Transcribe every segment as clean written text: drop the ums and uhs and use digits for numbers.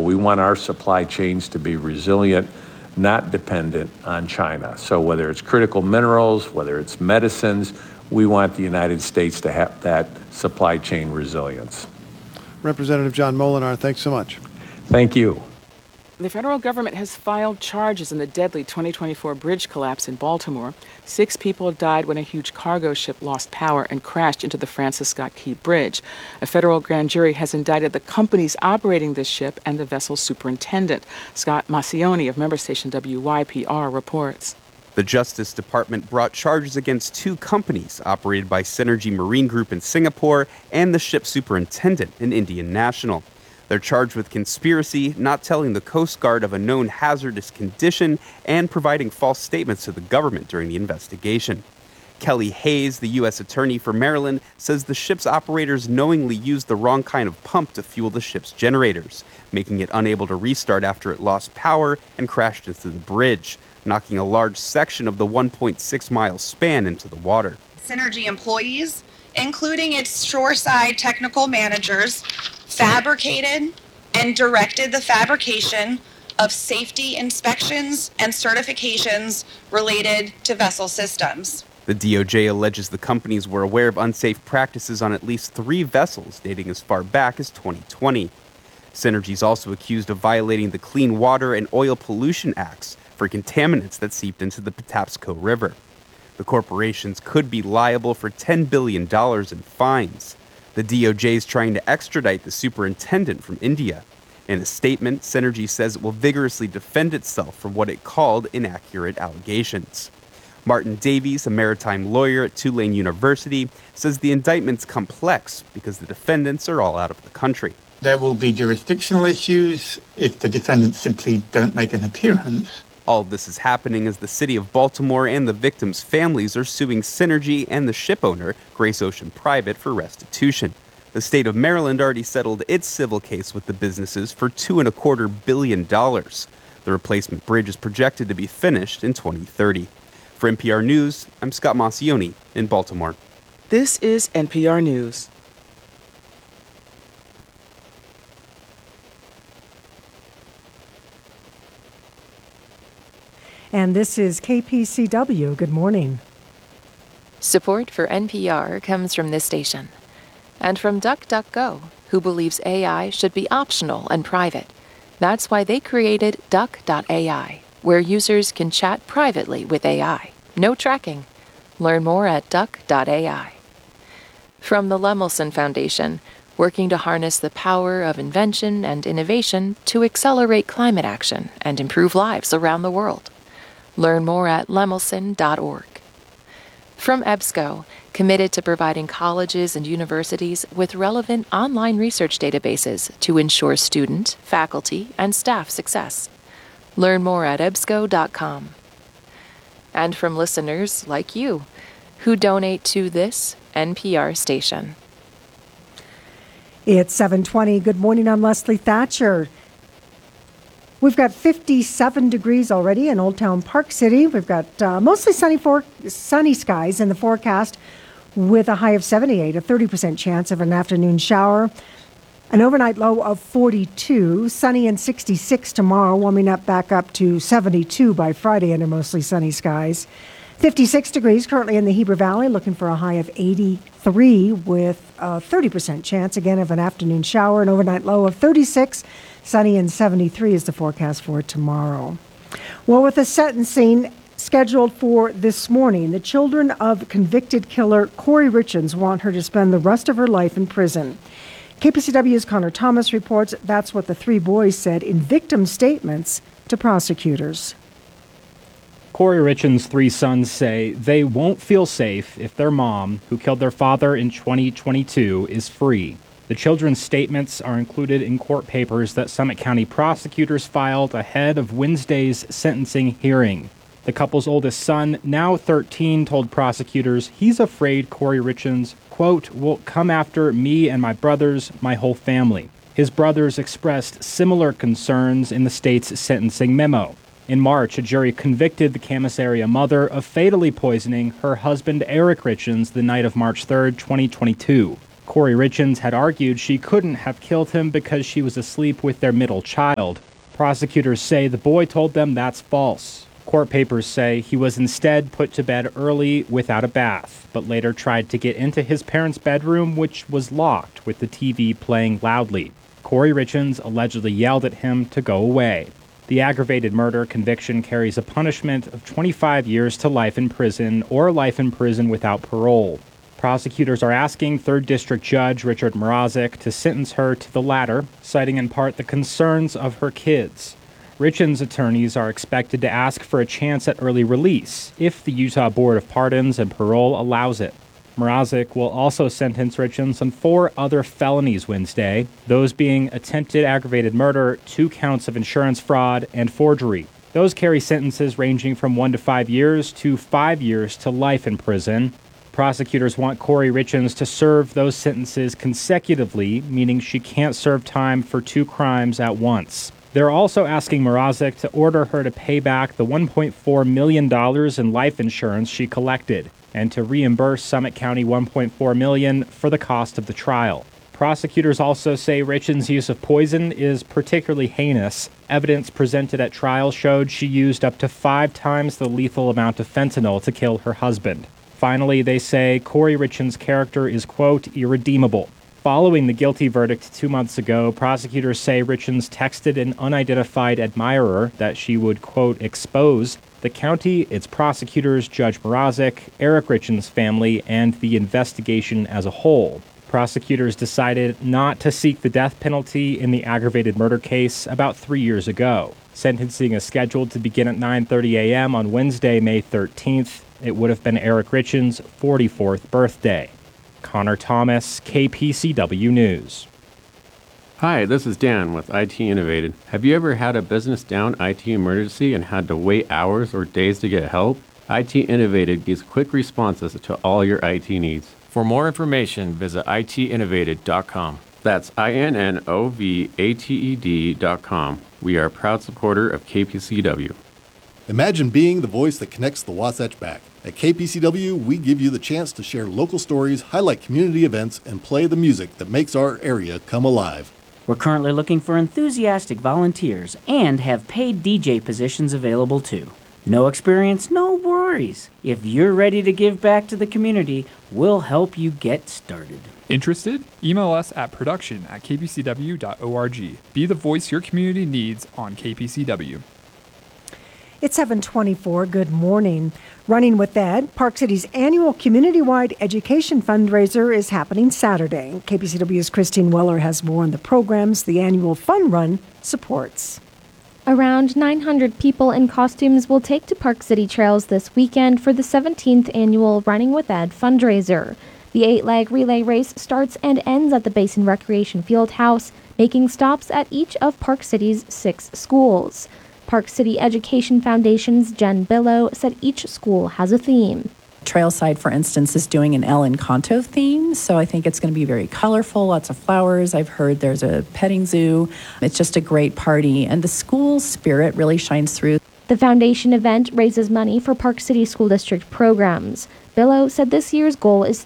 We want our supply chains to be resilient, not dependent on China. So whether it's critical minerals, whether it's medicines, we want the United States to have that supply chain resilience. Representative John Molinar, thanks so much. Thank you. The federal government has filed charges in the deadly 2024 bridge collapse in Baltimore. 6 people died when a huge cargo ship lost power and crashed into the Francis Scott Key Bridge. A federal grand jury has indicted the companies operating this ship and the vessel's superintendent. Scott Massioni of member station WYPR reports. The Justice Department brought charges against 2 companies operated by Synergy Marine Group in Singapore and the ship's superintendent, an Indian national. They're charged with conspiracy, not telling the Coast Guard of a known hazardous condition, and providing false statements to the government during the investigation. Kelly Hayes, the U.S. Attorney for Maryland, says the ship's operators knowingly used the wrong kind of pump to fuel the ship's generators, making it unable to restart after it lost power and crashed into the bridge, knocking a large section of the 1.6-mile span into the water. Synergy employees, including its shoreside technical managers, fabricated and directed the fabrication of safety inspections and certifications related to vessel systems. The DOJ alleges the companies were aware of unsafe practices on at least 3 vessels dating as far back as 2020. Synergy is also accused of violating the Clean Water and Oil Pollution Acts for contaminants that seeped into the Patapsco River. The corporations could be liable for $10 billion in fines. The DOJ is trying to extradite the superintendent from India. In a statement, Synergy says it will vigorously defend itself from what it called inaccurate allegations. Martin Davies, a maritime lawyer at Tulane University, says the indictment's complex because the defendants are all out of the country. There will be jurisdictional issues if the defendants simply don't make an appearance. All of this is happening as the city of Baltimore and the victims' families are suing Synergy and the ship owner, Grace Ocean Private, for restitution. The state of Maryland already settled its civil case with the businesses for $2.25 billion. The replacement bridge is projected to be finished in 2030. For NPR News, I'm Scott Massioni in Baltimore. This is NPR News. And this is KPCW. Good morning. Support for NPR comes from this station and from DuckDuckGo, who believes AI should be optional and private. That's why they created Duck.ai, where users can chat privately with AI. No tracking. Learn more at Duck.ai. From the Lemelson Foundation, working to harness the power of invention and innovation to accelerate climate action and improve lives around the world. Learn more at lemelson.org. From EBSCO, committed to providing colleges and universities with relevant online research databases to ensure student, faculty, and staff success. Learn more at ebsco.com. And from listeners like you, who donate to this NPR station. It's 7:20. Good morning. I'm Leslie Thatcher. We've got 57 degrees already in Old Town Park City. We've got mostly sunny skies in the forecast with a high of 78, a 30% chance of an afternoon shower. An overnight low of 42, sunny and 66 tomorrow, warming up back up to 72 by Friday under mostly sunny skies. 56 degrees currently in the Heber Valley, looking for a high of 83 with a 30% chance again of an afternoon shower. An overnight low of 36, sunny and 73 is the forecast for tomorrow. Well, with the sentencing scheduled for this morning, the children of convicted killer Corey Richins want her to spend the rest of her life in prison. KPCW's Connor Thomas reports that's what the 3 boys said in victim statements to prosecutors. Corey Richins' 3 sons say they won't feel safe if their mom, who killed their father in 2022, is free. The children's statements are included in court papers that Summit County prosecutors filed ahead of Wednesday's sentencing hearing. The couple's oldest son, now 13, told prosecutors he's afraid Corey Richins, quote, will come after me and my brothers, my whole family. His brothers expressed similar concerns in the state's sentencing memo. In March, a jury convicted the Camas area mother of fatally poisoning her husband Eric Richins the night of March 3, 2022. Corey Richens had argued she couldn't have killed him because she was asleep with their middle child. Prosecutors say the boy told them that's false. Court papers say he was instead put to bed early without a bath, but later tried to get into his parents' bedroom, which was locked with the TV playing loudly. Corey Richens allegedly yelled at him to go away. The aggravated murder conviction carries a punishment of 25 years to life in prison or life in prison without parole. Prosecutors are asking 3rd District Judge Richard Mrazek to sentence her to the latter, citing in part the concerns of her kids. Richens' attorneys are expected to ask for a chance at early release if the Utah Board of Pardons and Parole allows it. Mrazek will also sentence Richens on 4 other felonies Wednesday, those being attempted aggravated murder, 2 counts of insurance fraud, and forgery. Those carry sentences ranging from 1 to 5 years to 5 years to life in prison. Prosecutors want Corey Richens to serve those sentences consecutively, meaning she can't serve time for 2 crimes at once. They're also asking Mrazek to order her to pay back the $1.4 million in life insurance she collected and to reimburse Summit County $1.4 million for the cost of the trial. Prosecutors also say Richens' use of poison is particularly heinous. Evidence presented at trial showed she used up to 5 times the lethal amount of fentanyl to kill her husband. Finally, they say Corey Richens' character is, quote, irredeemable. Following the guilty verdict 2 months ago, prosecutors say Richens texted an unidentified admirer that she would, quote, expose the county, its prosecutors, Judge Mrazek, Eric Richens' family, and the investigation as a whole. Prosecutors decided not to seek the death penalty in the aggravated murder case about 3 years ago. Sentencing is scheduled to begin at 9:30 a.m. on Wednesday, May 13th. It would have been Eric Richens' 44th birthday. Connor Thomas, KPCW News. Hi, this is Dan with IT Innovated. Have you ever had a business down IT emergency and had to wait hours or days to get help? IT Innovated gives quick responses to all your IT needs. For more information, visit itinnovated.com. That's INNOVATED.com. We are a proud supporter of KPCW. Imagine being the voice that connects the Wasatch back. At KPCW, we give you the chance to share local stories, highlight community events, and play the music that makes our area come alive. We're currently looking for enthusiastic volunteers and have paid DJ positions available too. No experience, no worries. If you're ready to give back to the community, we'll help you get started. Interested? Email us at production@kpcw.org. Be the voice your community needs on KPCW. It's 7:24. Good morning. Running with Ed, Park City's annual community-wide education fundraiser is happening Saturday. KPCW's Christine Weller has more on the programs the annual fun run supports. Around 900 people in costumes will take to Park City trails this weekend for the 17th annual Running with Ed fundraiser. The 8-leg relay race starts and ends at the Basin Recreation Fieldhouse, making stops at each of Park City's 6 schools. Park City Education Foundation's Jen Billow said each school has a theme. Trailside, for instance, is doing an El Encanto theme, so I think it's going to be very colorful, lots of flowers. I've heard there's a petting zoo. It's just a great party, and the school spirit really shines through. The foundation event raises money for Park City School District programs. Billow said this year's goal is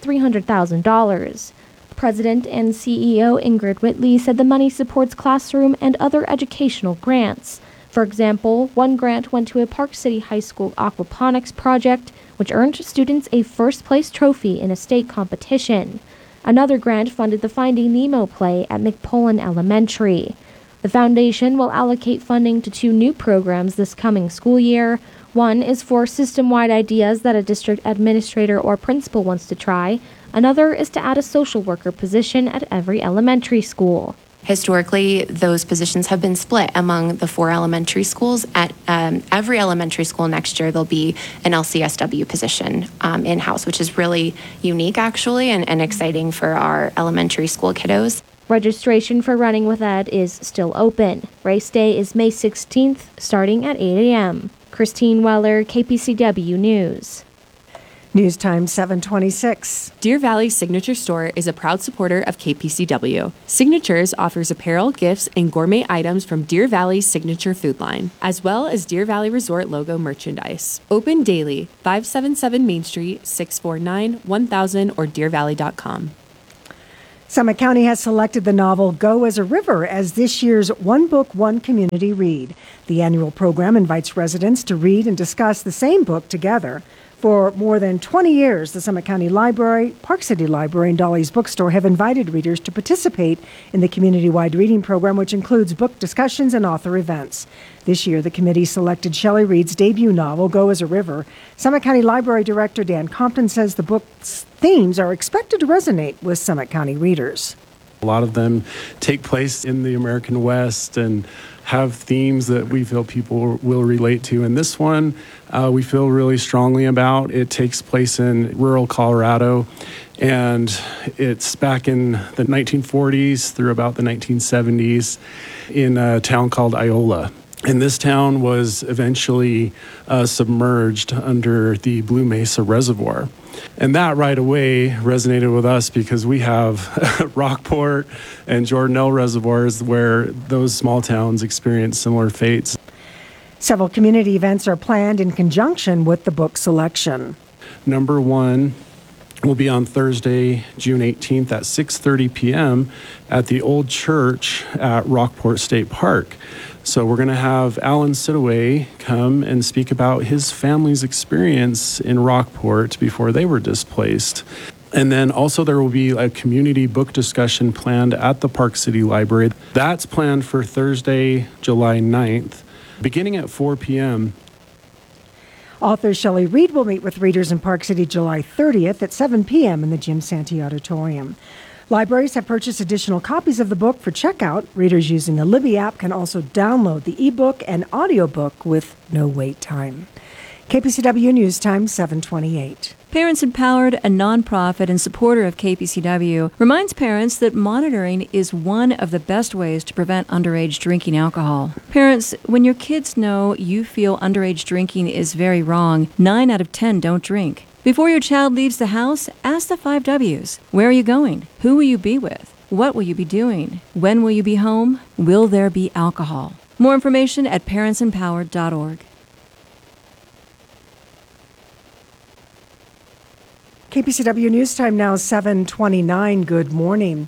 $300,000. President and CEO Ingrid Whitley said the money supports classroom and other educational grants. For example, one grant went to a Park City High School aquaponics project, which earned students a first-place trophy in a state competition. Another grant funded the Finding Nemo play at McPullen Elementary. The foundation will allocate funding to 2 new programs this coming school year. One is for system-wide ideas that a district administrator or principal wants to try. Another is to add a social worker position at every elementary school. Historically, those positions have been split among the 4 elementary schools. At every elementary school next year, there'll be an LCSW position in-house, which is really unique, actually, and exciting for our elementary school kiddos. Registration for Running with Ed is still open. Race day is May 16th, starting at 8 a.m. Christine Weller, KPCW News. News time 7:26. Deer Valley Signature Store is a proud supporter of KPCW. Signatures offers apparel, gifts, and gourmet items from Deer Valley's signature food line, as well as Deer Valley Resort logo merchandise. Open daily, 577 Main Street, 649-1000 or deervalley.com. Summit County has selected the novel Go as a River as this year's One Book, One Community Read. The annual program invites residents to read and discuss the same book together. For more than 20 years, the Summit County Library, Park City Library, and Dolly's Bookstore have invited readers to participate in the community-wide reading program, which includes book discussions and author events. This year, the committee selected Shelley Reed's debut novel, Go as a River. Summit County Library Director Dan Compton says the book's themes are expected to resonate with Summit County readers. A lot of them take place in the American West and have themes that we feel people will relate to. And this one, we feel really strongly about. It takes place in rural Colorado, and it's back in the 1940s through about the 1970s in a town called Iola. And this town was eventually submerged under the Blue Mesa Reservoir. And that right away resonated with us because we have Rockport and Jordanelle reservoirs where those small towns experience similar fates. Several community events are planned in conjunction with the book selection. Number one will be on Thursday, June 18th at 6:30 p.m. at the Old Church at Rockport State Park. So we're going to have Alan Sidaway come and speak about his family's experience in Rockport before they were displaced. And then also there will be a community book discussion planned at the Park City Library. That's planned for Thursday, July 9th, beginning at 4 p.m. Author Shelley Reed will meet with readers in Park City July 30th at 7 p.m. in the Jim Santee Auditorium. Libraries have purchased additional copies of the book for checkout. Readers using the Libby app can also download the ebook and audiobook with no wait time. KPCW News Time, 7:28. Parents Empowered, a nonprofit and supporter of KPCW, reminds parents that monitoring is one of the best ways to prevent underage drinking alcohol. Parents, when your kids know you feel underage drinking is very wrong, 9 out of 10 don't drink. Before your child leaves the house, ask the 5 W's. Where are you going? Who will you be with? What will you be doing? When will you be home? Will there be alcohol? More information at parentsempowered.org. KPCW News Time now 7:29. Good morning.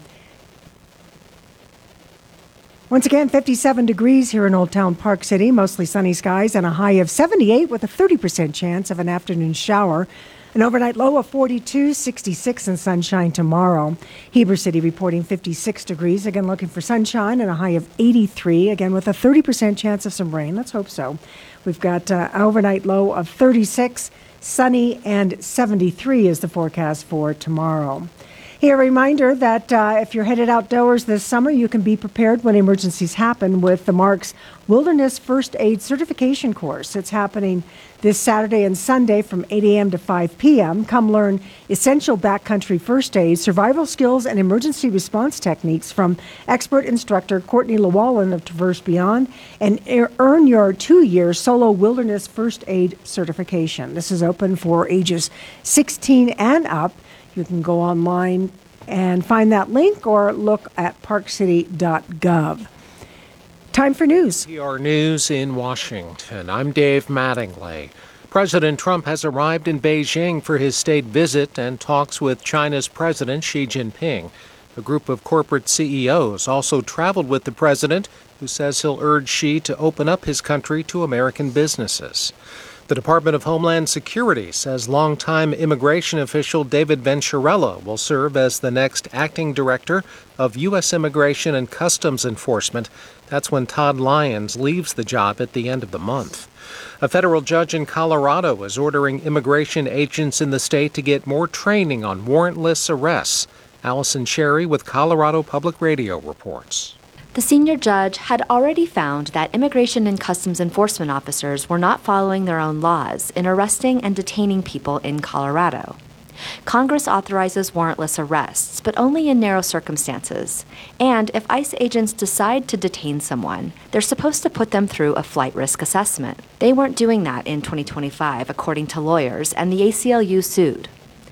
Once again, 57 degrees here in Old Town Park City, mostly sunny skies and a high of 78 with a 30% chance of an afternoon shower. An overnight low of 42, 66 and sunshine tomorrow. Heber City reporting 56 degrees, again looking for sunshine and a high of 83, again with a 30% chance of some rain. Let's hope so. We've got an overnight low of 36, sunny and 73 is the forecast for tomorrow. Here, a reminder that if you're headed outdoors this summer, you can be prepared when emergencies happen with the Marks Wilderness First Aid Certification Course. It's happening this Saturday and Sunday from 8 a.m. to 5 p.m. Come learn essential backcountry first aid, survival skills, and emergency response techniques from expert instructor Courtney Llewellyn of Traverse Beyond, and earn your 2-year solo wilderness first aid certification. This is open for ages 16 and up. You can go online and find that link or look at parkcity.gov. Time for news. PR News in Washington. I'm Dave Mattingly. President Trump has arrived in Beijing for his state visit and talks with China's President Xi Jinping. A group of corporate CEOs also traveled with the president, who says he'll urge Xi to open up his country to American businesses. The Department of Homeland Security says longtime immigration official David Venturella will serve as the next acting director of U.S. Immigration and Customs Enforcement. That's when Todd Lyons leaves the job at the end of the month. A federal judge in Colorado is ordering immigration agents in the state to get more training on warrantless arrests. Allison Cherry with Colorado Public Radio reports. The senior judge had already found that immigration and customs enforcement officers were not following their own laws in arresting and detaining people in Colorado. Congress authorizes warrantless arrests, but only in narrow circumstances. And if ICE agents decide to detain someone, they're supposed to put them through a flight risk assessment. They weren't doing that in 2025, according to lawyers, and the ACLU sued.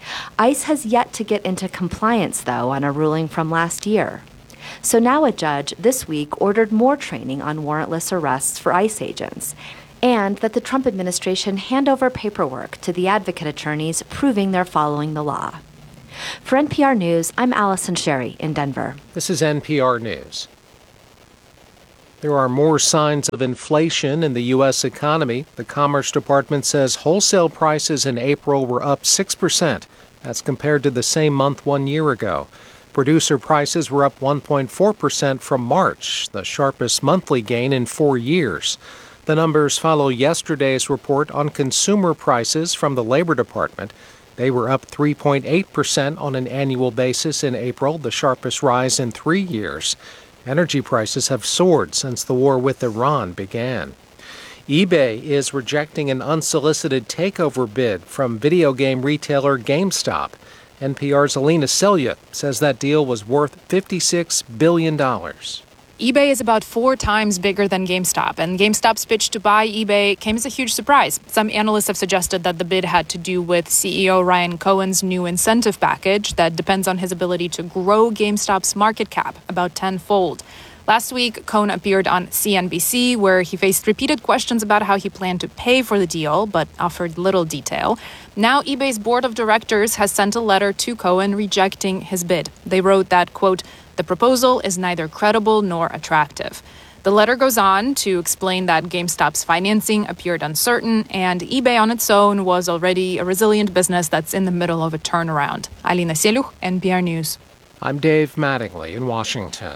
ICE has yet to get into compliance, though, on a ruling from last year. So now a judge this week ordered more training on warrantless arrests for ICE agents, and that the Trump administration hand over paperwork to the advocate attorneys proving they're following the law. For NPR News, I'm Allison Sherry in Denver. This is NPR News. There are more signs of inflation in the U.S. economy. The Commerce Department says wholesale prices in April were up 6%. That's compared to the same month 1 year ago. Producer prices were up 1.4% from March, the sharpest monthly gain in 4 years. The numbers follow yesterday's report on consumer prices from the Labor Department. They were up 3.8% on an annual basis in April, the sharpest rise in 3 years. Energy prices have soared since the war with Iran began. eBay is rejecting an unsolicited takeover bid from video game retailer GameStop. NPR's Alina Selya says that deal was worth $56 billion. eBay is about 4 times bigger than GameStop, and GameStop's pitch to buy eBay came as a huge surprise. Some analysts have suggested that the bid had to do with CEO Ryan Cohen's new incentive package that depends on his ability to grow GameStop's market cap about tenfold. Last week, Cohen appeared on CNBC, where he faced repeated questions about how he planned to pay for the deal, but offered little detail. Now, eBay's board of directors has sent a letter to Cohen rejecting his bid. They wrote that, quote, "The proposal is neither credible nor attractive." The letter goes on to explain that GameStop's financing appeared uncertain, and eBay on its own was already a resilient business that's in the middle of a turnaround. Alina Selya, NPR News. I'm Dave Mattingly in Washington.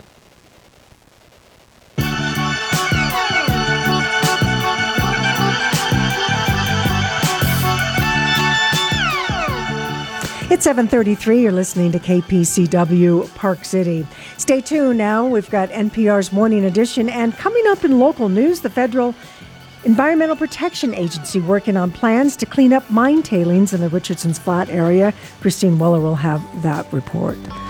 It's 7:33. You're listening to KPCW Park City. Stay tuned now. We've got NPR's Morning Edition. And coming up in local news, the Federal Environmental Protection Agency working on plans to clean up mine tailings in the Richardson's Flat area. Christine Weller will have that report.